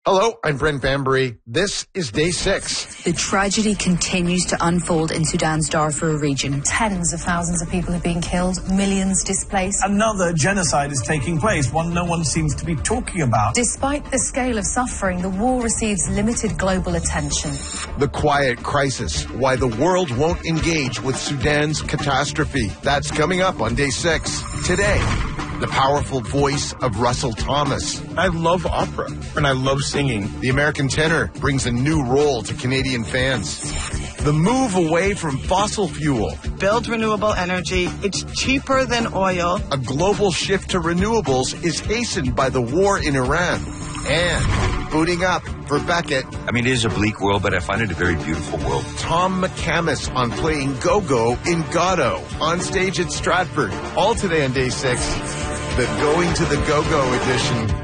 Hello, I'm Brent Bambury. This is day 6. The tragedy continues to unfold in Sudan's Darfur region. Tens of thousands of people have been killed, millions displaced. Another genocide is taking place, one no one seems to be talking about. Despite the scale of suffering, the war receives limited global attention. The quiet crisis, why the world won't engage with Sudan's catastrophe. That's coming up on day 6. Today, the powerful voice of Russell Thomas. I love opera, and I love singing. The American tenor brings a new role to Canadian fans. The move away from fossil fuel. Build renewable energy. It's cheaper than oil. A global shift to renewables is hastened by the war in Iran. And booting up for Beckett. I mean, it is a bleak world, but I find it a very beautiful world. Tom McCamus on playing Go-Go in Godot on stage at Stratford. All today on day 6. The Going to the Go-Go edition.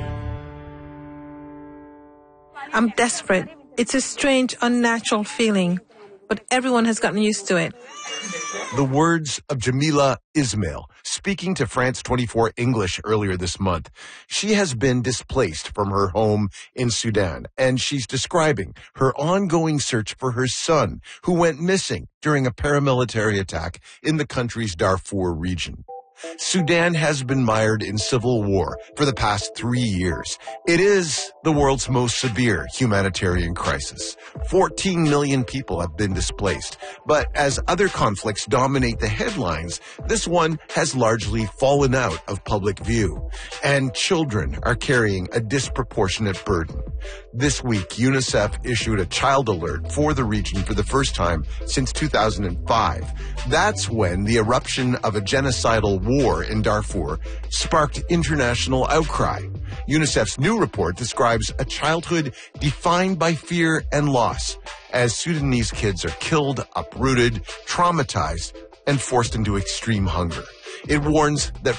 I'm desperate. It's a strange, unnatural feeling, but everyone has gotten used to it. The words of Jamila Ismail, speaking to France 24 English earlier this month. She has been displaced from her home in Sudan, and she's describing her ongoing search for her son, who went missing during a paramilitary attack in the country's Darfur region. Sudan has been mired in civil war for the past 3 years. It is the world's most severe humanitarian crisis. 14 million people have been displaced. But as other conflicts dominate the headlines, this one has largely fallen out of public view. And children are carrying a disproportionate burden. This week, UNICEF issued a child alert for the region for the first time since 2005. That's when the eruption of a genocidal war in Darfur sparked international outcry. UNICEF's new report describes a childhood defined by fear and loss as Sudanese kids are killed, uprooted, traumatized, and forced into extreme hunger. It warns that